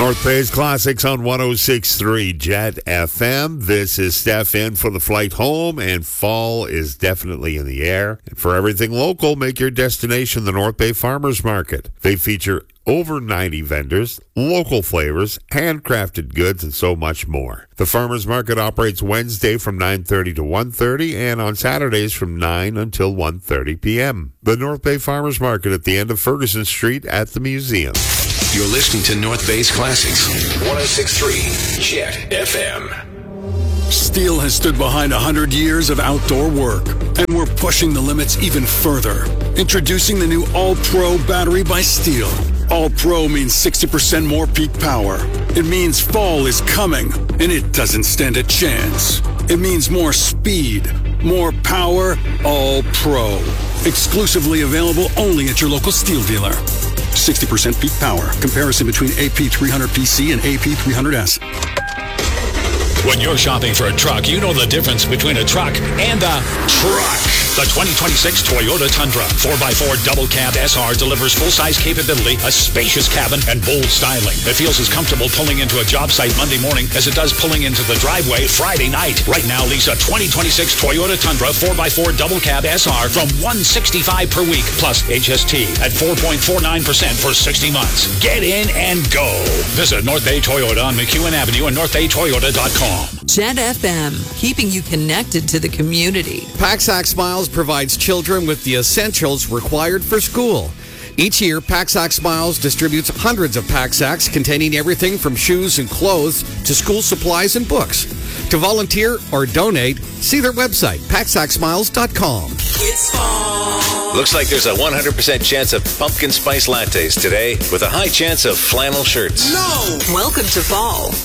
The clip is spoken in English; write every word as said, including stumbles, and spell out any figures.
North Bay's Classics on one oh six point three Jet F M. This is Steph in for the flight home, and fall is definitely in the air. And for everything local, make your destination the North Bay Farmers Market. They feature over ninety vendors, local flavors, handcrafted goods, and so much more. The Farmers Market operates Wednesday from nine thirty to one thirty and on Saturdays from nine until one thirty p.m. The North Bay Farmers Market at the end of Ferguson Street at the museum. You're listening to North Bay's Classics, one oh six point three Jet F M. Steel has stood behind one hundred years of outdoor work, and we're pushing the limits even further. Introducing the new All-Pro battery by Steel. All-Pro means sixty percent more peak power. It means fall is coming, and it doesn't stand a chance. It means more speed, more power, All-Pro. Exclusively available only at your local Steel dealer. sixty percent peak power. Comparison between A P three hundred P C and A P three hundred S. When you're shopping for a truck, you know the difference between a truck and a truck. The twenty twenty-six Toyota Tundra four by four double cab S R delivers full-size capability, a spacious cabin, and bold styling. It feels as comfortable pulling into a job site Monday morning as it does pulling into the driveway Friday night. Right now, lease a twenty twenty-six Toyota Tundra four by four double cab S R from one hundred sixty-five dollars per week, plus H S T at four point four nine percent for sixty months. Get in and go. Visit North Bay Toyota on McEwen Avenue and north bay toyota dot com. Jet F M, keeping you connected to the community. Pack-Sack Smiles provides children with the essentials required for school. Each year, Pack-Sack Smiles distributes hundreds of pack-sacks containing everything from shoes and clothes to school supplies and books. To volunteer or donate, see their website, pack sack smiles dot com. It's fall. Looks like there's a one hundred percent chance of pumpkin spice lattes today with a high chance of flannel shirts. No! Welcome to fall.